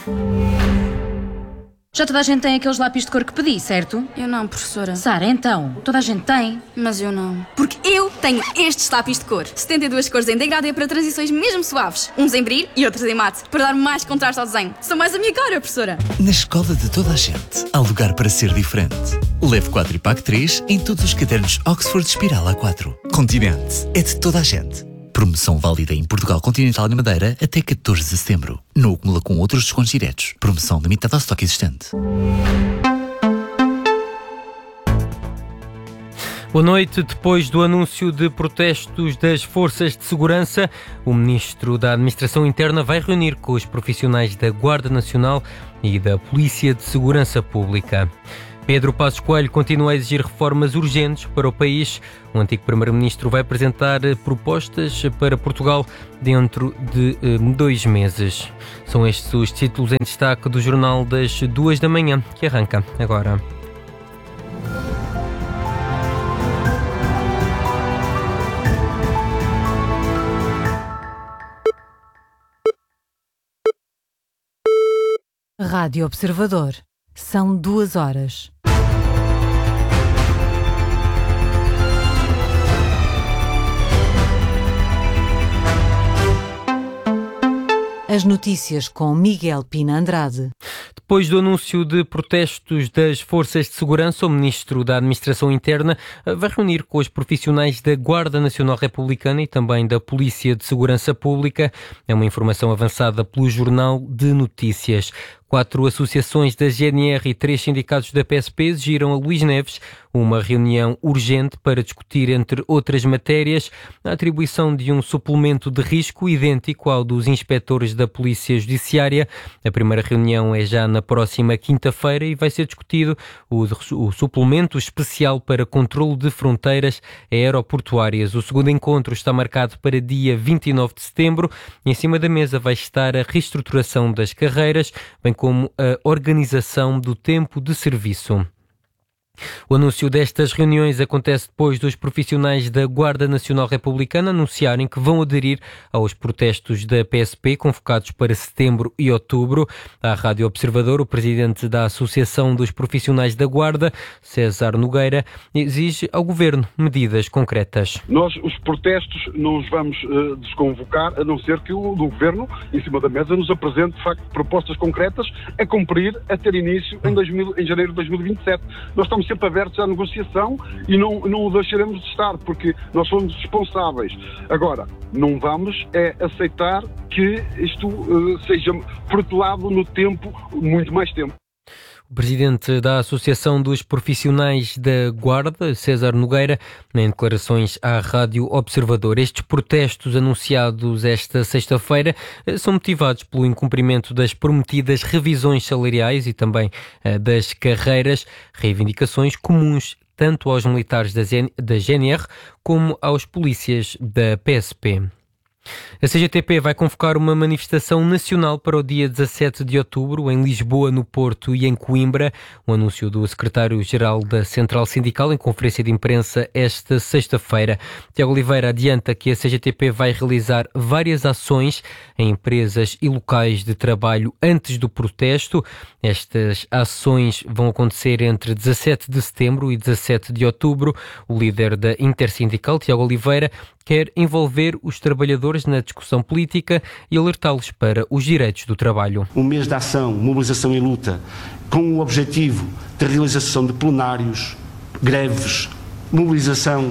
Já toda a gente tem aqueles lápis de cor que pedi, certo? Eu não, professora. Sara, então, toda a gente tem. Mas eu não. Porque eu tenho estes lápis de cor. 72 cores em degradê para transições mesmo suaves. Uns em brilho e outros em mate, para dar mais contraste ao desenho. São mais a minha cara, professora. Na escola de toda a gente, há lugar para ser diferente. Leve 4 e pague 3 em todos os cadernos Oxford Espiral A4. Continente é de toda a gente. Promoção válida em Portugal Continental e Madeira até 14 de setembro. Não acumula com outros descontos diretos. Promoção limitada ao estoque existente. Boa noite. Depois do anúncio de protestos das forças de segurança, o Ministro da Administração Interna vai reunir com os profissionais da Guarda Nacional e da Polícia de Segurança Pública. Pedro Passos Coelho continua a exigir reformas urgentes para o país. O antigo Primeiro-Ministro vai apresentar propostas para Portugal dentro de 2 meses. São estes os títulos em destaque do Jornal das 2 da manhã, que arranca agora. Rádio Observador. São 2 horas. As notícias com Miguel Pina Andrade. Depois do anúncio de protestos das forças de segurança, o Ministro da Administração Interna vai reunir com os profissionais da Guarda Nacional Republicana e também da Polícia de Segurança Pública. É uma informação avançada pelo Jornal de Notícias. 4 associações da GNR e 3 sindicatos da PSP exigiram a Luís Neves uma reunião urgente para discutir, entre outras matérias, a atribuição de um suplemento de risco idêntico ao dos inspectores da Polícia Judiciária. A primeira reunião é já na próxima quinta-feira e vai ser discutido o suplemento especial para controlo de fronteiras aeroportuárias. O segundo encontro está marcado para dia 29 de setembro e em cima da mesa vai estar a reestruturação das carreiras, bem como a organização do tempo de serviço. O anúncio destas reuniões acontece depois dos profissionais da Guarda Nacional Republicana anunciarem que vão aderir aos protestos da PSP convocados para setembro e outubro. À Rádio Observador, o presidente da Associação dos Profissionais da Guarda, César Nogueira, exige ao Governo medidas concretas. Nós, os protestos, não os vamos desconvocar, a não ser que o Governo, em cima da mesa, nos apresente, de facto, propostas concretas a cumprir, a ter início em janeiro de 2027. Nós estamos sempre abertos à negociação e não o deixaremos de estar, porque nós somos responsáveis. Agora, não vamos aceitar que isto seja protelado no tempo, muito mais tempo. O presidente da Associação dos Profissionais da Guarda, César Nogueira, em declarações à Rádio Observador. Estes protestos anunciados esta sexta-feira são motivados pelo incumprimento das prometidas revisões salariais e também das carreiras, reivindicações comuns tanto aos militares da GNR como aos polícias da PSP. A CGTP vai convocar uma manifestação nacional para o dia 17 de outubro, em Lisboa, no Porto e em Coimbra. O anúncio do secretário-geral da Central Sindical em conferência de imprensa esta sexta-feira. Tiago Oliveira adianta que a CGTP vai realizar várias ações em empresas e locais de trabalho antes do protesto. Estas ações vão acontecer entre 17 de setembro e 17 de outubro. O líder da Intersindical, Tiago Oliveira, quer envolver os trabalhadores na discussão política e alertá-los para os direitos do trabalho. Um mês de ação, mobilização e luta, com o objetivo de realização de plenários, greves, mobilização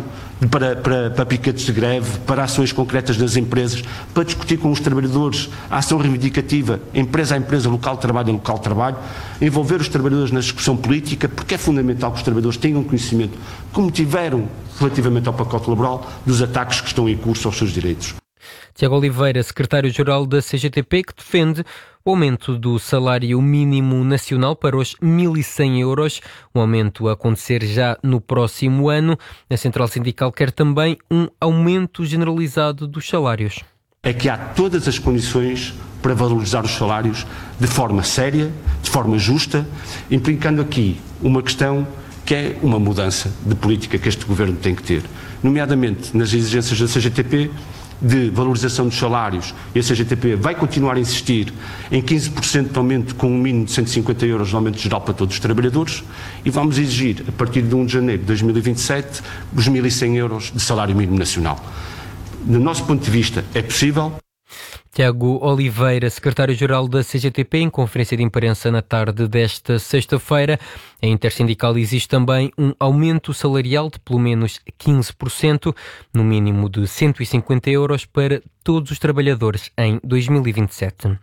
para piquetes de greve, para ações concretas das empresas, para discutir com os trabalhadores a ação reivindicativa, empresa a empresa, local de trabalho a local de trabalho, envolver os trabalhadores na discussão política, porque é fundamental que os trabalhadores tenham conhecimento, como tiveram relativamente ao pacote laboral, dos ataques que estão em curso aos seus direitos. Tiago Oliveira, secretário-geral da CGTP, que defende o aumento do salário mínimo nacional para os 1.100 euros, um aumento a acontecer já no próximo ano. A Central Sindical quer também um aumento generalizado dos salários. É que há todas as condições para valorizar os salários de forma séria, de forma justa, implicando aqui uma questão que é uma mudança de política que este Governo tem que ter, nomeadamente nas exigências da CGTP, de valorização dos salários, e a CGTP vai continuar a insistir em 15% de aumento com um mínimo de 150 euros de aumento geral para todos os trabalhadores, e vamos exigir, a partir de 1 de janeiro de 2027, os 1.100 euros de salário mínimo nacional. Do nosso ponto de vista, é possível. Tiago Oliveira, secretário-geral da CGTP, em conferência de imprensa na tarde desta sexta-feira. A Intersindical exige também um aumento salarial de pelo menos 15%, no mínimo de 150 euros para todos os trabalhadores em 2027.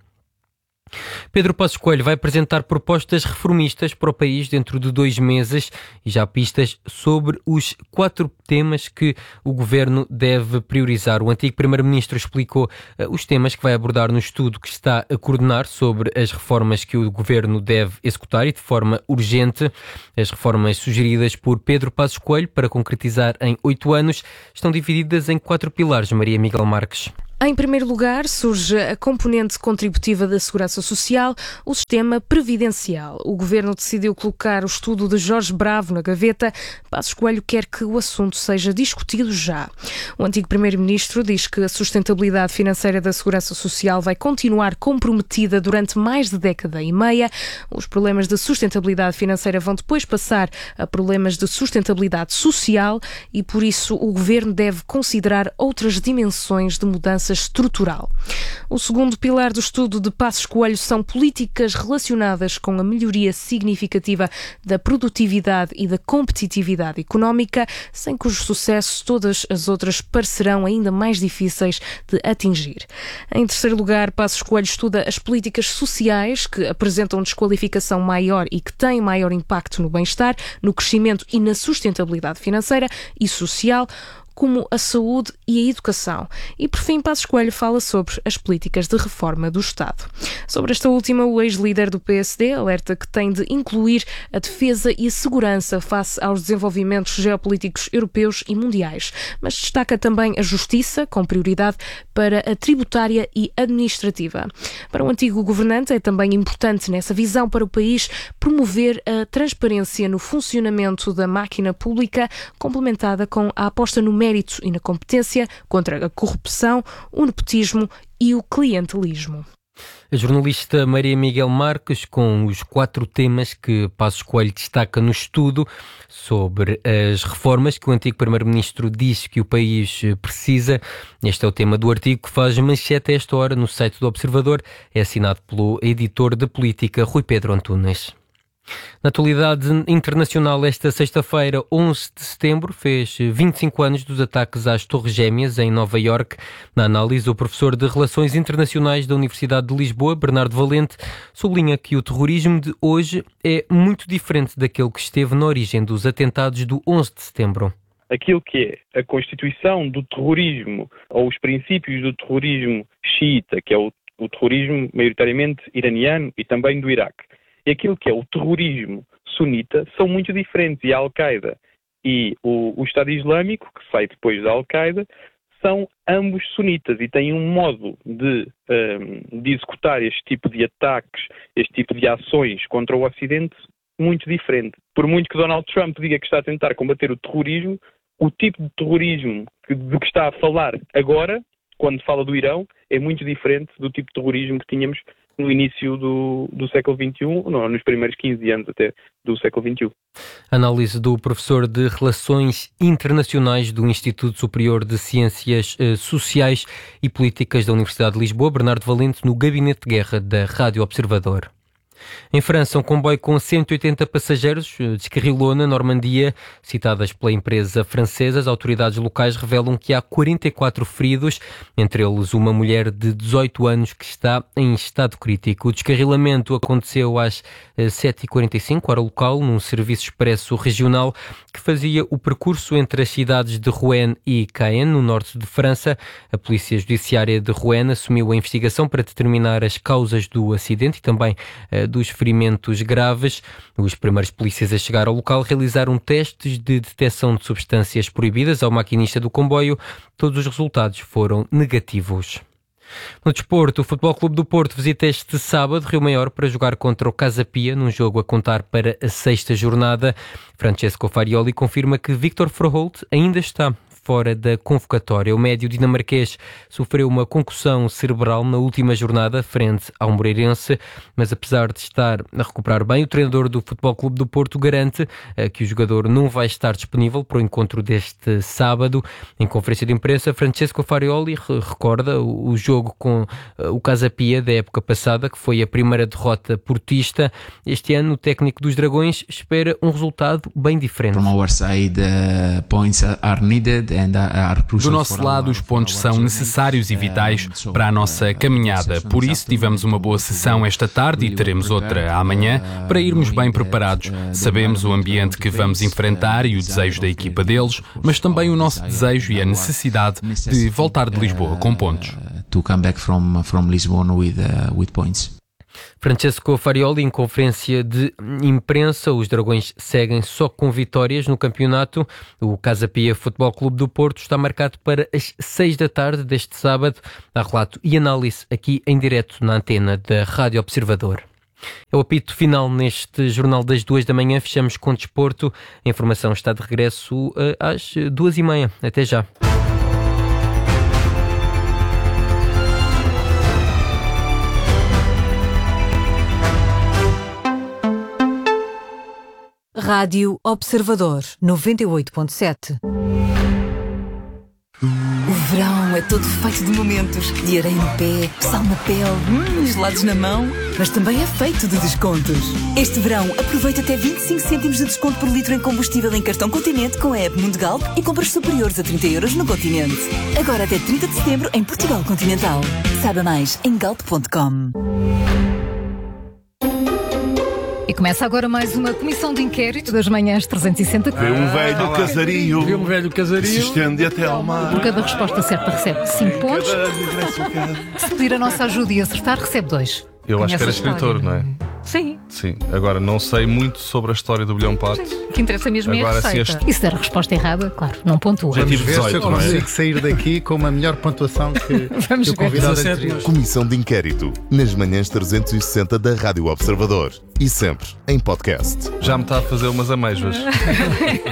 Pedro Passos Coelho vai apresentar propostas reformistas para o país dentro de 2 meses e já pistas sobre os 4 temas que o governo deve priorizar. O antigo primeiro-ministro explicou os temas que vai abordar no estudo que está a coordenar sobre as reformas que o governo deve executar e de forma urgente. As reformas sugeridas por Pedro Passos Coelho para concretizar em 8 anos estão divididas em 4 pilares. Maria Miguel Marques. Em primeiro lugar, surge a componente contributiva da Segurança Social, o sistema previdencial. O governo decidiu colocar o estudo de Jorge Bravo na gaveta. Passos Coelho quer que o assunto seja discutido já. O antigo primeiro-ministro diz que a sustentabilidade financeira da Segurança Social vai continuar comprometida durante mais de década e meia. Os problemas de sustentabilidade financeira vão depois passar a problemas de sustentabilidade social e, por isso, o governo deve considerar outras dimensões de mudança estrutural. O segundo pilar do estudo de Passos Coelho são políticas relacionadas com a melhoria significativa da produtividade e da competitividade económica, sem cujo sucesso todas as outras parecerão ainda mais difíceis de atingir. Em terceiro lugar, Passos Coelho estuda as políticas sociais que apresentam desqualificação maior e que têm maior impacto no bem-estar, no crescimento e na sustentabilidade financeira e social, como a saúde e a educação. E, por fim, Passos Coelho fala sobre as políticas de reforma do Estado. Sobre esta última, o ex-líder do PSD alerta que tem de incluir a defesa e a segurança face aos desenvolvimentos geopolíticos europeus e mundiais, mas destaca também a justiça, com prioridade para a tributária e administrativa. Para o antigo governante, é também importante, nessa visão para o país, promover a transparência no funcionamento da máquina pública, complementada com a aposta no mérito e na competência, contra a corrupção, o nepotismo e o clientelismo. A jornalista Maria Miguel Marques com os 4 temas que Passos Coelho destaca no estudo sobre as reformas que o antigo primeiro-ministro disse que o país precisa. Este é o tema do artigo que faz manchete a esta hora no site do Observador. É assinado pelo editor de política Rui Pedro Antunes. Na atualidade internacional, esta sexta-feira, 11 de setembro, fez 25 anos dos ataques às Torres Gêmeas, em Nova Iorque. Na análise, o professor de Relações Internacionais da Universidade de Lisboa, Bernardo Valente, sublinha que o terrorismo de hoje é muito diferente daquele que esteve na origem dos atentados do 11 de setembro. Aquilo que é a constituição do terrorismo, ou os princípios do terrorismo xiita, que é o terrorismo maioritariamente iraniano e também do Iraque, e aquilo que é o terrorismo sunita são muito diferentes. E a Al-Qaeda e o Estado Islâmico, que sai depois da Al-Qaeda, são ambos sunitas e têm um modo de executar este tipo de ataques, este tipo de ações contra o Ocidente muito diferente. Por muito que Donald Trump diga que está a tentar combater o terrorismo, o tipo de terrorismo de que está a falar agora, quando fala do Irão, é muito diferente do tipo de terrorismo que tínhamos no início do século XXI, não, nos primeiros 15 anos até do século XXI. Análise do professor de Relações Internacionais do Instituto Superior de Ciências Sociais e Políticas da Universidade de Lisboa, Bernardo Valente, no Gabinete de Guerra da Rádio Observador. Em França, um comboio com 180 passageiros descarrilou na Normandia. Citadas pela empresa francesa, as autoridades locais revelam que há 44 feridos, entre eles uma mulher de 18 anos que está em estado crítico. O descarrilamento aconteceu às 7h45, hora local, num serviço expresso regional que fazia o percurso entre as cidades de Rouen e Caen, no norte de França. A Polícia Judiciária de Rouen assumiu a investigação para determinar as causas do acidente e também dos ferimentos graves. Os primeiros polícias a chegar ao local realizaram testes de detecção de substâncias proibidas ao maquinista do comboio. Todos os resultados foram negativos. No desporto, o Futebol Clube do Porto visita este sábado Rio Maior para jogar contra o Casa Pia, num jogo a contar para a 6ª jornada. Francesco Farioli confirma que Víctor Froholt ainda está fora da convocatória. O médio dinamarquês sofreu uma concussão cerebral na última jornada frente ao Moreirense, mas apesar de estar a recuperar bem, o treinador do Futebol Clube do Porto garante que o jogador não vai estar disponível para o encontro deste sábado. Em conferência de imprensa, Francesco Farioli recorda o jogo com o Casa Pia da época passada, que foi a primeira derrota portista. Este ano, o técnico dos Dragões espera um resultado bem diferente. Do nosso lado, os pontos são necessários e vitais para a nossa caminhada. Por isso, tivemos uma boa sessão esta tarde e teremos outra amanhã para irmos bem preparados. Sabemos o ambiente que vamos enfrentar e o desejo da equipa deles, mas também o nosso desejo e a necessidade de voltar de Lisboa com pontos. Francesco Farioli, em conferência de imprensa, os Dragões seguem só com vitórias no campeonato. O Casa Pia Futebol Clube do Porto está marcado para as 6 da tarde deste sábado. Há relato e análise aqui em direto na antena da Rádio Observador. É o apito final neste Jornal das 2 da manhã. Fechamos com desporto. A informação está de regresso às 2h30. Até já. Rádio Observador 98.7. O verão é todo feito de momentos, de areia no pé, sal na pele, gelados na mão, mas também é feito de descontos. Este verão aproveita até 25 cêntimos de desconto por litro em combustível em cartão Continente com a app Mundo Galp e compras superiores a 30 euros no Continente. Agora até 30 de setembro em Portugal Continental. Saiba mais em galp.com. E começa agora mais uma comissão de inquérito das manhãs 360. Vê um velho casario. Se estende até ao mar. Por cada resposta certa recebe 5 pontos. Se pedir a nossa ajuda e acertar, recebe 2. Eu acho que era escritor, não é? Sim. Sim. Agora, não sei muito sobre a história do bilhão pato. O que interessa mesmo agora, é a receita. E se der a resposta errada, claro, não pontua. Já tive 18, se eu consigo sair daqui com uma melhor pontuação que o convidado anterior. Comissão de inquérito, nas manhãs 360 da Rádio Observador. E sempre em podcast. Já me está a fazer umas amêijoas.